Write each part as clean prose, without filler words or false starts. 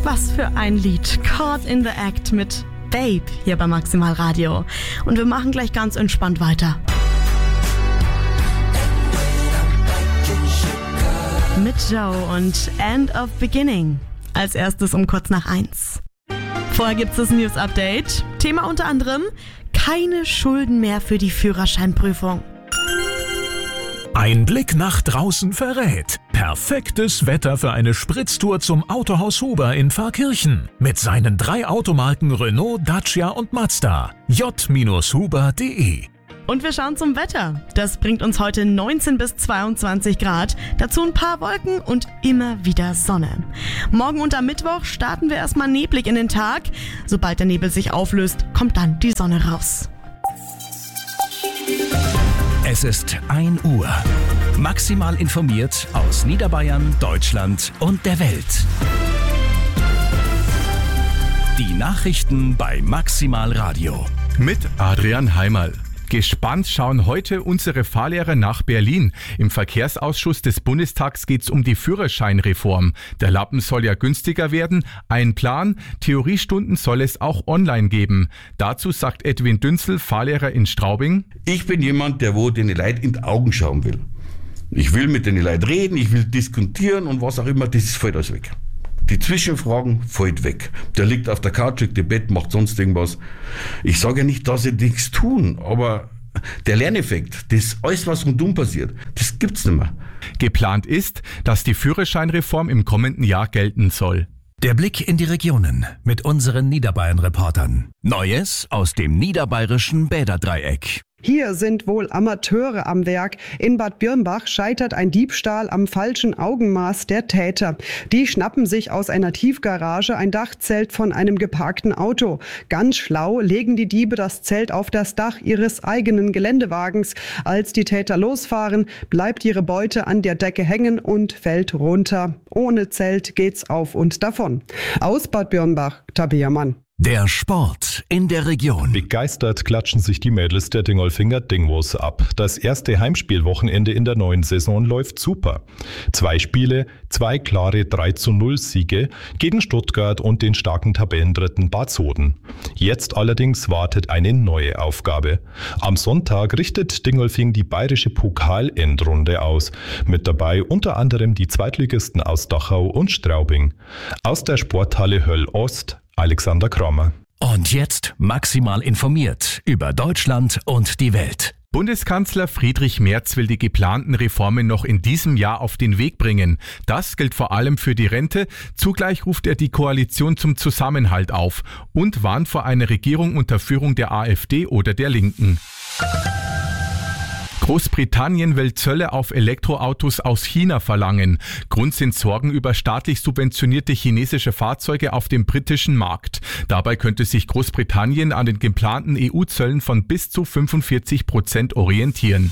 Was für ein Lied. Caught in the Act mit Babe hier bei Maximal Radio. Und wir machen gleich ganz entspannt weiter. Mit Joe und End of Beginning. Als erstes um kurz nach 1. Vorher gibt's das News-Update. Thema unter anderem: keine Schulden mehr für die Führerscheinprüfung. Ein Blick nach draußen verrät. Perfektes Wetter für eine Spritztour zum Autohaus Huber in Pfarrkirchen. Mit seinen 3 Automarken Renault, Dacia und Mazda. j-huber.de. Und wir schauen zum Wetter. Das bringt uns heute 19 bis 22 Grad. Dazu ein paar Wolken und immer wieder Sonne. Morgen und am Mittwoch starten wir erstmal neblig in den Tag. Sobald der Nebel sich auflöst, kommt dann die Sonne raus. Es ist 1 Uhr. Maximal informiert aus Niederbayern, Deutschland und der Welt. Die Nachrichten bei Maximal Radio. Mit Adrian Heimerl. Gespannt schauen heute unsere Fahrlehrer nach Berlin. Im Verkehrsausschuss des Bundestags geht es um die Führerscheinreform. Der Lappen soll ja günstiger werden. Ein Plan: Theoriestunden soll es auch online geben. Dazu sagt Edwin Dünzel, Fahrlehrer in Straubing: Ich bin jemand, der den Leuten in die Augen schauen will. Ich will mit den Leuten reden, ich will diskutieren und was auch immer, das fällt alles weg. Die Zwischenfragen fällt weg. Der liegt auf der Couch, liegt im Bett, macht sonst irgendwas. Ich sage ja nicht, dass sie nichts tun, aber der Lerneffekt, das alles, was rundum passiert, das gibt's nicht mehr. Geplant ist, dass die Führerscheinreform im kommenden Jahr gelten soll. Der Blick in die Regionen mit unseren Niederbayern-Reportern. Neues aus dem niederbayerischen Bäderdreieck. Hier sind wohl Amateure am Werk. In Bad Birnbach scheitert ein Diebstahl am falschen Augenmaß der Täter. Die schnappen sich aus einer Tiefgarage ein Dachzelt von einem geparkten Auto. Ganz schlau legen die Diebe das Zelt auf das Dach ihres eigenen Geländewagens. Als die Täter losfahren, bleibt ihre Beute an der Decke hängen und fällt runter. Ohne Zelt geht's auf und davon. Aus Bad Birnbach, Tabea Mann. Der Sport in der Region. Begeistert klatschen sich die Mädels der Dingolfinger Dingwos ab. Das erste Heimspielwochenende in der neuen Saison läuft super. 2 Spiele, 2 klare 3:0 Siege gegen Stuttgart und den starken Tabellendritten Bad Soden. Jetzt allerdings wartet eine neue Aufgabe. Am Sonntag richtet Dingolfing die bayerische Pokal-Endrunde aus. Mit dabei unter anderem die Zweitligisten aus Dachau und Straubing. Aus der Sporthalle Höll Ost, Alexander Kramer. Und jetzt maximal informiert über Deutschland und die Welt. Bundeskanzler Friedrich Merz will die geplanten Reformen noch in diesem Jahr auf den Weg bringen. Das gilt vor allem für die Rente. Zugleich ruft er die Koalition zum Zusammenhalt auf und warnt vor einer Regierung unter Führung der AfD oder der Linken. Großbritannien will Zölle auf Elektroautos aus China verlangen. Grund sind Sorgen über staatlich subventionierte chinesische Fahrzeuge auf dem britischen Markt. Dabei könnte sich Großbritannien an den geplanten EU-Zöllen von bis zu 45% orientieren.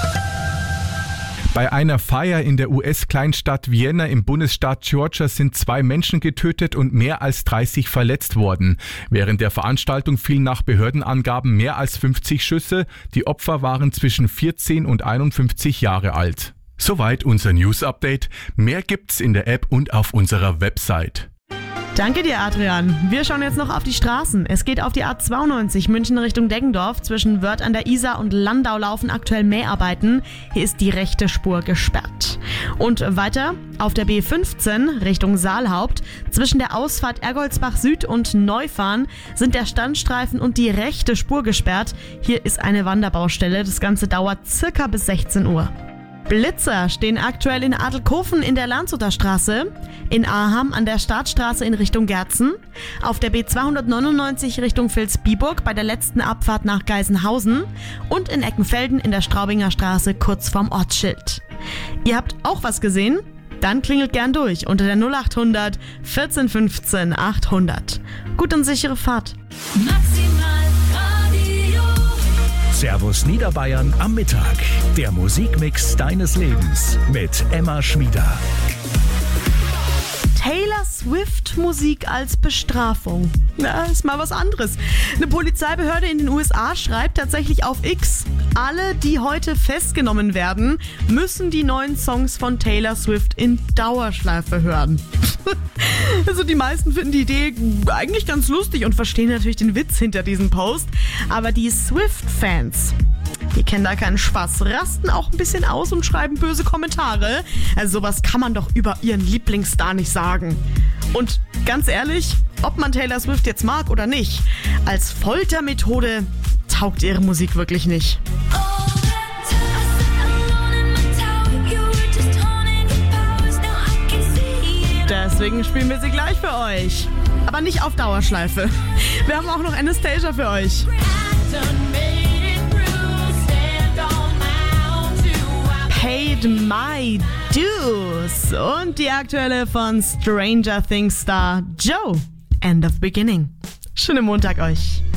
Bei einer Feier in der US-Kleinstadt Vienna im Bundesstaat Georgia sind 2 Menschen getötet und mehr als 30 verletzt worden. Während der Veranstaltung fielen nach Behördenangaben mehr als 50 Schüsse. Die Opfer waren zwischen 14 und 51 Jahre alt. Soweit unser News-Update. Mehr gibt's in der App und auf unserer Website. Danke dir, Adrian. Wir schauen jetzt noch auf die Straßen. Es geht auf die A92 München Richtung Deggendorf. Zwischen Wörth an der Isar und Landau laufen aktuell Mäharbeiten. Hier ist die rechte Spur gesperrt. Und weiter auf der B15 Richtung Saalhaupt. Zwischen der Ausfahrt Ergoldsbach Süd und Neufahren sind der Standstreifen und die rechte Spur gesperrt. Hier ist eine Wanderbaustelle. Das Ganze dauert circa bis 16 Uhr. Blitzer stehen aktuell in Adelkofen in der Landshuter Straße, in Aham an der Startstraße in Richtung Gerzen, auf der B299 Richtung Vilsbiburg bei der letzten Abfahrt nach Geisenhausen und in Eckenfelden in der Straubinger Straße kurz vorm Ortsschild. Ihr habt auch was gesehen? Dann klingelt gern durch unter der 0800 14 15 800. Gut und sichere Fahrt. Servus Niederbayern am Mittag. Der Musikmix deines Lebens mit Emma Schmieder. Taylor Swift Musik als Bestrafung. Na, ist mal was anderes. Eine Polizeibehörde in den USA schreibt tatsächlich auf X: Alle, die heute festgenommen werden, müssen die neuen Songs von Taylor Swift in Dauerschleife hören. Also die meisten finden die Idee eigentlich ganz lustig und verstehen natürlich den Witz hinter diesem Post. Aber die Swift-Fans, die kennen da keinen Spaß, rasten auch ein bisschen aus und schreiben böse Kommentare. Also sowas kann man doch über ihren Lieblingsstar nicht sagen. Und ganz ehrlich, ob man Taylor Swift jetzt mag oder nicht, als Foltermethode taugt ihre Musik wirklich nicht. Deswegen spielen wir sie gleich für euch. Aber nicht auf Dauerschleife. Wir haben auch noch Anastasia für euch. Paid My Dues. Und die aktuelle von Stranger Things Star Joe. End of Beginning. Schönen Montag euch.